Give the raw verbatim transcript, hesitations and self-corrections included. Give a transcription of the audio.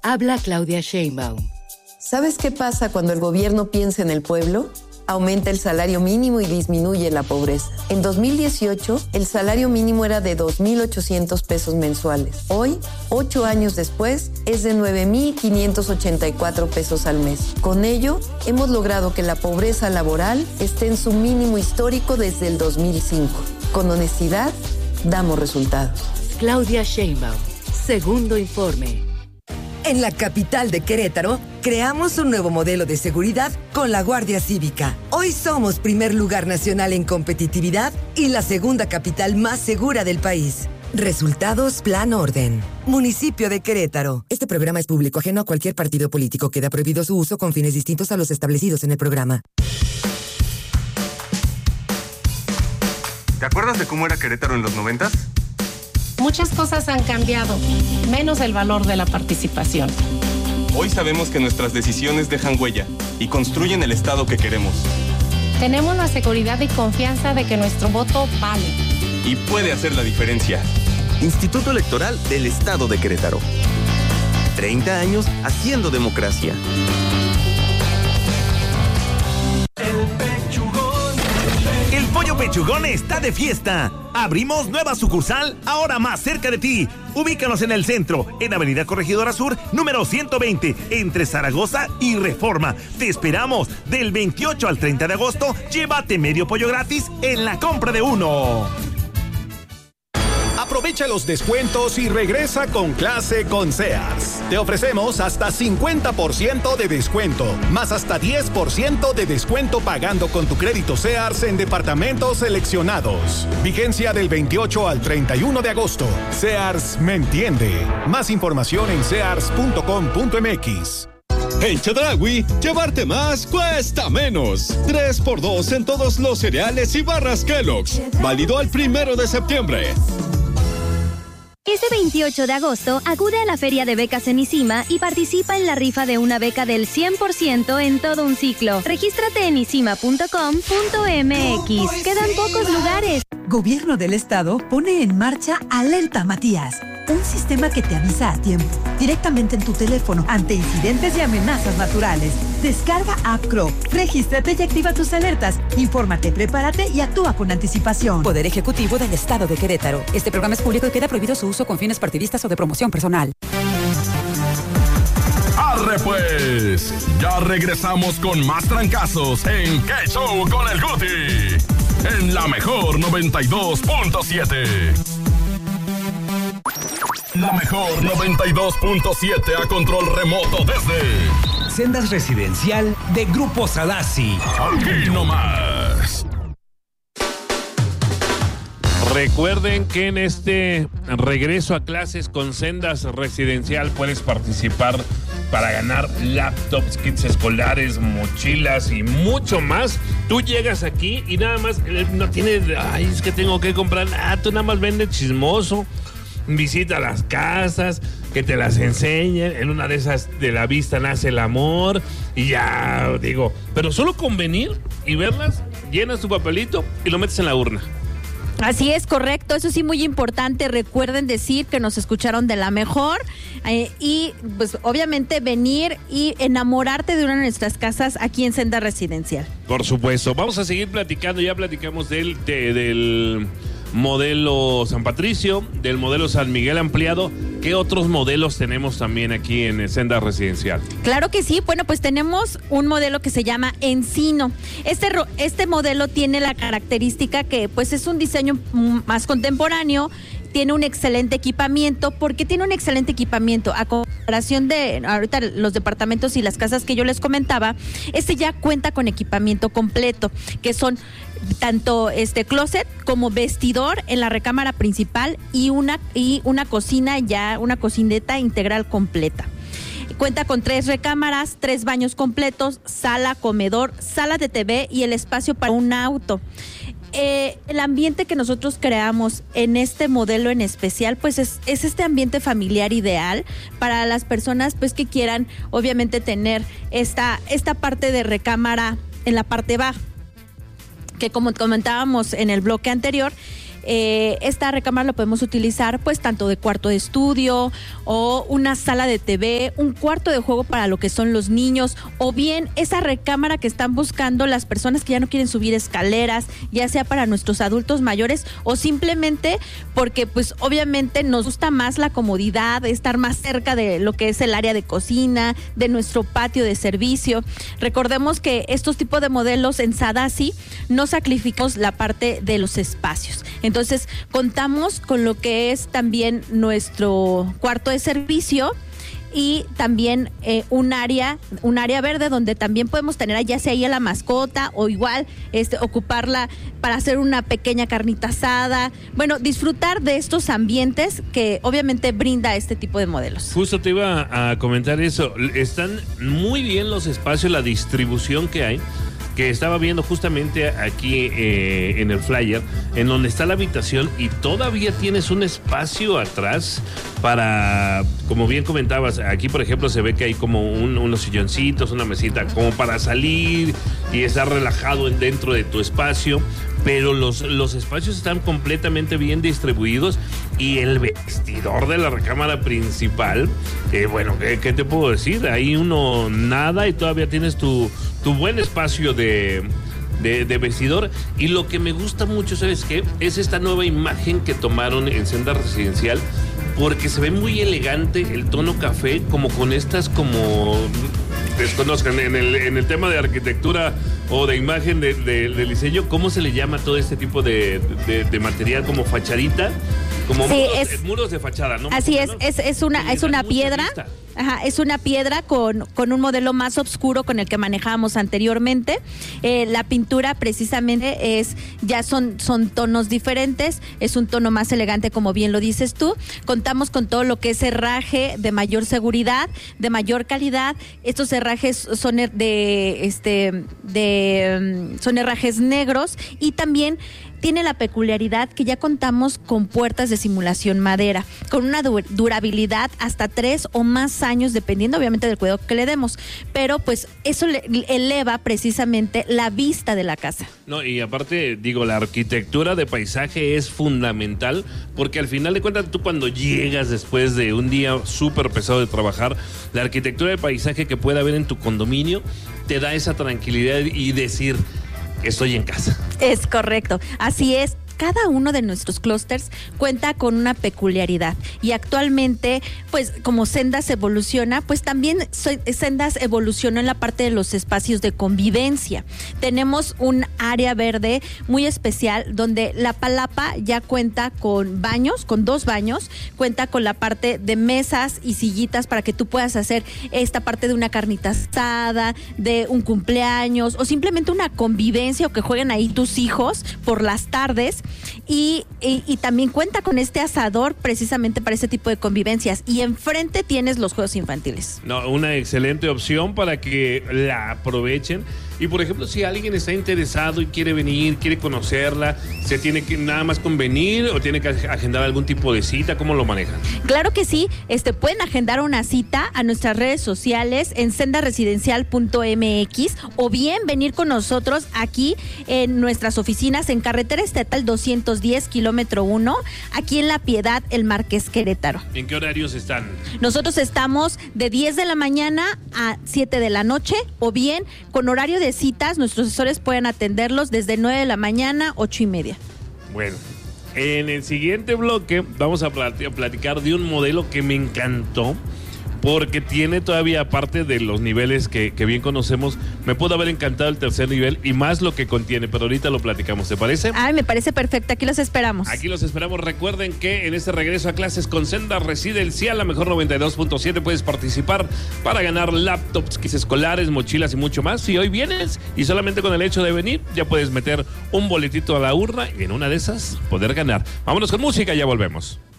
Habla Claudia Sheinbaum. ¿Sabes qué pasa cuando el gobierno piensa en el pueblo? Aumenta el salario mínimo y disminuye la pobreza. En dos mil dieciocho, el salario mínimo era de dos mil ochocientos pesos mensuales. Hoy, ocho años después, es de nueve mil quinientos ochenta y cuatro pesos al mes. Con ello, hemos logrado que la pobreza laboral esté en su mínimo histórico desde el dos mil cinco. Con honestidad, damos resultados. Claudia Sheinbaum, segundo informe. En la capital de Querétaro, creamos un nuevo modelo de seguridad con la Guardia Cívica. Hoy somos primer lugar nacional en competitividad y la segunda capital más segura del país. Resultados Plan Orden. Municipio de Querétaro. Este programa es público ajeno a cualquier partido político. Queda prohibido su uso con fines distintos a los establecidos en el programa. ¿Te acuerdas de cómo era Querétaro en los noventas? Muchas cosas han cambiado, menos el valor de la participación. Hoy sabemos que nuestras decisiones dejan huella y construyen el Estado que queremos. Tenemos la seguridad y confianza de que nuestro voto vale. Y puede hacer la diferencia. Instituto Electoral del Estado de Querétaro. treinta años haciendo democracia. El Pollo Pechugón está de fiesta. Abrimos nueva sucursal, ahora más cerca de ti. Ubícanos en el centro, en Avenida Corregidora Sur, número ciento veinte, entre Zaragoza y Reforma. Te esperamos del veintiocho al treinta de agosto. Llévate medio pollo gratis en la compra de uno. Aprovecha los descuentos y regresa con clase con Sears. Te ofrecemos hasta cincuenta por ciento de descuento, más hasta diez por ciento de descuento pagando con tu crédito Sears en departamentos seleccionados. Vigencia del veintiocho al treinta y uno de agosto. Sears me entiende. Más información en sears punto com punto m x. En Chedraui, llevarte más cuesta menos. tres por dos en todos los cereales y barras Kellogg's. Válido al primero de septiembre. Este veintiocho de agosto, acude a la Feria de Becas en ICIMA y participa en la rifa de una beca del cien por ciento en todo un ciclo. Regístrate en isima punto com punto m x. Quedan pocos lugares. Gobierno del Estado pone en marcha Alerta Matías, un sistema que te avisa a tiempo, directamente en tu teléfono, ante incidentes y amenazas naturales. Descarga App Crow, regístrate y activa tus alertas. Infórmate, prepárate y actúa con anticipación. Poder Ejecutivo del Estado de Querétaro. Este programa es público y queda prohibido su uso con fines partidistas o de promoción personal. ¡Arre pues! Ya regresamos con más trancazos en ¿Qué Show con el Guti? En la mejor noventa y dos punto siete. La mejor noventa y dos punto siete a control remoto desde Sendas Residencial de Grupo Sadasi. Aquí nomás. Recuerden que en este regreso a clases con Sendas Residencial puedes participar para ganar laptops, kits escolares, mochilas y mucho más. Tú llegas aquí y nada más no tienes, ay, es que tengo que comprar. Ah, tú nada más vendes chismoso. Visita las casas, que te las enseñen. En una de esas, de la vista nace el amor. Y ya, digo, pero solo con venir y verlas, llenas tu papelito y lo metes en la urna. Así es, correcto. Eso sí, muy importante. Recuerden decir que nos escucharon de la mejor eh, y pues obviamente venir y enamorarte de una de nuestras casas aquí en Senda Residencial. Por supuesto. Vamos a seguir platicando. Ya platicamos del, de, del modelo San Patricio, del modelo San Miguel ampliado. ¿Qué otros modelos tenemos también aquí en Senda Residencial? Claro que sí. Bueno, pues tenemos un modelo que se llama Encino. Este, este modelo tiene la característica que pues es un diseño más contemporáneo, tiene un excelente equipamiento. ¿Por qué tiene un excelente equipamiento? A comparación de ahorita los departamentos y las casas que yo les comentaba, este ya cuenta con equipamiento completo, que son tanto este closet como vestidor en la recámara principal y una, y una cocina ya, una cocineta integral completa. Cuenta con tres recámaras, tres baños completos, sala, comedor, sala de T V y el espacio para un auto. Eh, el ambiente que nosotros creamos en este modelo en especial, pues es, es este ambiente familiar ideal para las personas pues que quieran obviamente tener esta, esta parte de recámara en la parte baja, que como comentábamos en el bloque anterior, eh, esta recámara la podemos utilizar pues tanto de cuarto de estudio o una sala de T V, un cuarto de juego para lo que son los niños, o bien esa recámara que están buscando las personas que ya no quieren subir escaleras, ya sea para nuestros adultos mayores o simplemente porque pues obviamente nos gusta más la comodidad de estar más cerca de lo que es el área de cocina, de nuestro patio de servicio. Recordemos que estos tipos de modelos en Sadassi no sacrificamos la parte de los espacios. Entonces contamos con lo que es también nuestro cuarto de servicio y también eh, un área un área verde donde también podemos tener ya sea ahí a la mascota o igual este ocuparla para hacer una pequeña carnita asada. Bueno, disfrutar de estos ambientes que obviamente brinda este tipo de modelos. Justo te iba a comentar eso. Están muy bien los espacios, la distribución que hay, que estaba viendo justamente aquí eh, en el flyer, en donde está la habitación y todavía tienes un espacio atrás para, como bien comentabas, aquí por ejemplo se ve que hay como un, unos silloncitos, una mesita como para salir y estar relajado dentro de tu espacio, pero los, los espacios están completamente bien distribuidos y el vestidor de la recámara principal, eh, bueno, ¿qué, ¿qué te puedo decir? Ahí uno nada y todavía tienes tu, tu buen espacio de, de, de vestidor. Y lo que me gusta mucho, ¿sabes qué? Es esta nueva imagen que tomaron en Senda Residencial, porque se ve muy elegante el tono café, como con estas como... desconozcan en el, en el tema de arquitectura o de imagen de, de, de diseño, ¿cómo se le llama todo este tipo de, de, de material? Como fachadita, como sí, muros, es, muros de fachada, ¿no? Así es, es, es una, es una piedra. Ajá, es una piedra con, con un modelo más oscuro con el que manejábamos anteriormente. Eh, la pintura precisamente es, ya son, son tonos diferentes, es un tono más elegante, como bien lo dices tú. Contamos con todo lo que es herraje de mayor seguridad, de mayor calidad. Estos herrajes son de, este, de, son herrajes negros y también tiene la peculiaridad que ya contamos con puertas de simulación madera, con una du- durabilidad hasta tres o más años, dependiendo obviamente del cuidado que le demos, pero pues eso le eleva precisamente la vista de la casa. No, y aparte, digo, la arquitectura de paisaje es fundamental, porque al final de cuentas tú cuando llegas después de un día súper pesado de trabajar, la arquitectura de paisaje que pueda haber en tu condominio te da esa tranquilidad y decir, estoy en casa. Es correcto, así es. Cada uno de nuestros clústeres cuenta con una peculiaridad y actualmente, pues como Sendas evoluciona, pues también Sendas evolucionó en la parte de los espacios de convivencia. Tenemos un área verde muy especial donde la palapa ya cuenta con baños, con dos baños, cuenta con la parte de mesas y sillitas para que tú puedas hacer esta parte de una carnita asada, de un cumpleaños o simplemente una convivencia o que jueguen ahí tus hijos por las tardes. Y, y, y también cuenta con este asador precisamente para ese tipo de convivencias y enfrente tienes los juegos infantiles. No, una excelente opción para que la aprovechen. Y por ejemplo, si alguien está interesado y quiere venir, quiere conocerla, ¿se tiene que nada más convenir o tiene que agendar algún tipo de cita? ¿Cómo lo manejan? Claro que sí, este pueden agendar una cita a nuestras redes sociales en senda residencial punto m x o bien venir con nosotros aquí en nuestras oficinas en Carretera Estatal doscientos diez, kilómetro uno, aquí en La Piedad, El Marqués, Querétaro. ¿En qué horarios están? Nosotros estamos de diez de la mañana a siete de la noche o bien con horario de citas, nuestros asesores pueden atenderlos desde nueve de la mañana, ocho y media. Bueno, en el siguiente bloque vamos a platicar de un modelo que me encantó, porque tiene todavía, aparte de los niveles que, que bien conocemos, me pudo haber encantado el tercer nivel y más lo que contiene, pero ahorita lo platicamos, ¿te parece? Ay, me parece perfecto, aquí los esperamos. Aquí los esperamos. Recuerden que en este regreso a clases con Senda Residencial, la mejor noventa y dos punto siete, puedes participar para ganar laptops, kits escolares, mochilas y mucho más. Si hoy vienes y solamente con el hecho de venir, ya puedes meter un boletito a la urna y en una de esas poder ganar. Vámonos con música, ya volvemos.